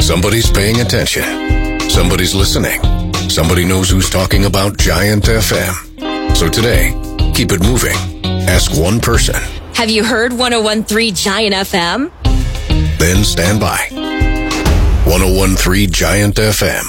Somebody's paying attention. Somebody's listening. Somebody knows who's talking about Giant FM. So today, keep it moving. Ask one person. Have you heard 101.3 Giant FM? Then stand by. 101.3 Giant FM.